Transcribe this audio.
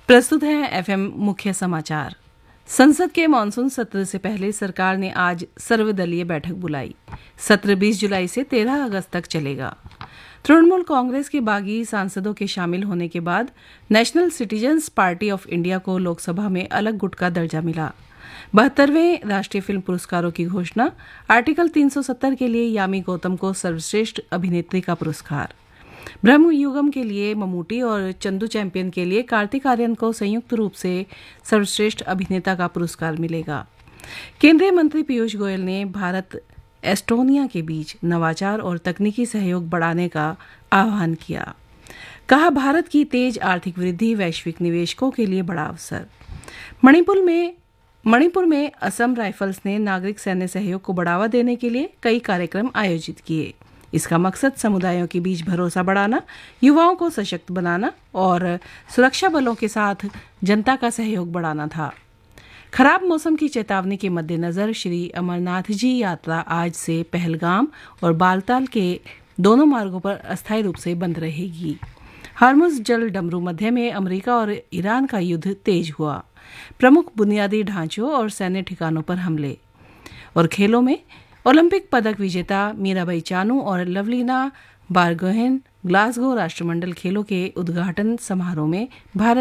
प्रस्तुत है एफएम मुख्य समाचार। संसद के मानसून सत्र से पहले सरकार ने आज सर्वदलीय बैठक बुलाई। सत्र 20 जुलाई से 13 अगस्त तक चलेगा। तृणमूल कांग्रेस के बागी सांसदों के शामिल होने के बाद national citizens party of India को लोकसभा में अलग गुट का दर्जा मिला। 72वें राष्ट्रीय फिल्म पुरस्कारों की घोषणा। आर्टिकल 370 के लिए यामी गौतम को सर्वश्रेष्ठ अभिनेत्री का पुरस्कार। ब्रह्म युगम के लिए ममूटी और चंदू चैंपियन के लिए कार्तिक आर्यन को संयुक्त रूप से सर्वश्रेष्ठ अभिनेता का पुरस्कार मिलेगा। केंद्रीय मंत्री पीयूष गोयल ने भारत एस्टोनिया के बीच नवाचार और तकनीकी सहयोग बढ़ाने का आह्वान किया। कहा, भारत की तेज आर्थिक वृद्धि वैश्विक निवेशकों के लिए बड़ा अवसर। मणिपुर में असम राइफल्स ने नागरिक सैन्य सहयोग को बढ़ावा देने के लिए कई कार्यक्रम आयोजित किए। इसका मकसद समुदायों के बीच भरोसा बढ़ाना, युवाओं को सशक्त बनाना और सुरक्षा बलों के साथ जनता का सहयोग बढ़ाना था। खराब मौसम की चेतावनी के मद्देनजर श्री अमरनाथ जी यात्रा आज से पहलगाम और बालताल के दोनों मार्गों पर अस्थायी रूप से बंद रहेगी। हार्मुज जल डमरू मध्य में अमेरिका और ईरान का युद्ध तेज हुआ। प्रमुख बुनियादी ढांचों और सैन्य ठिकानों पर हमले। और खेलों में ओलंपिक पदक विजेता मीराबाई चानू और लवलीना बारगोहेन ग्लासगो राष्ट्रमंडल खेलों के उद्घाटन समारोह में भारत